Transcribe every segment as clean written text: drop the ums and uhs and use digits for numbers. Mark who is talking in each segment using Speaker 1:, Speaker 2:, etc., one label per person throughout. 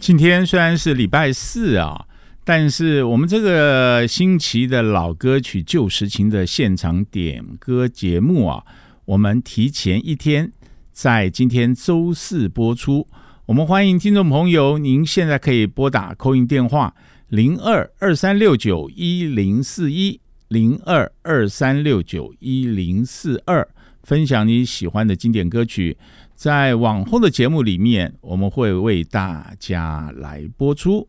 Speaker 1: 今天虽然是礼拜四啊，但是我们这个星期的老歌曲旧时情的现场点歌节目啊，我们提前一天在今天周四播出。我们欢迎听众朋友，您现在可以拨打 call in 电话0223691041 0223691042，分享你喜欢的经典歌曲。在往后的节目里面，我们会为大家来播出。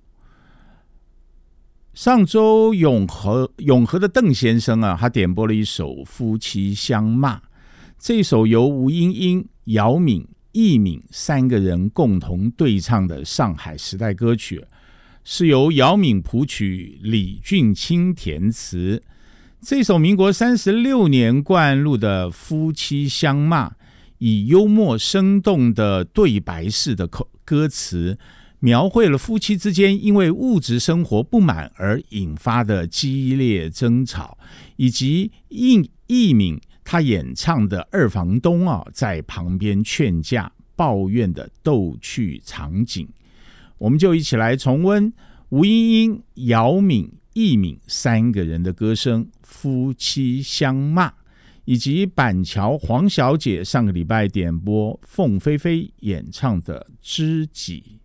Speaker 1: 上周永和的邓先生啊，他点播了一首《夫妻相骂》，这首由吴英英、姚敏、易敏三个人共同对唱的上海时代歌曲，是由姚敏谱曲，李俊清填词。这首民国36年灌录的《夫妻相骂》，以幽默生动的对白式的歌词，描绘了夫妻之间因为物质生活不满而引发的激烈争吵，以及易敏他演唱的二房东在旁边劝架抱怨的逗趣场景。我们就一起来重温吴英英、姚敏、易敏三个人的歌声《夫妻相骂》，以及板桥黄小姐上个礼拜点播凤飞飞演唱的《知己》。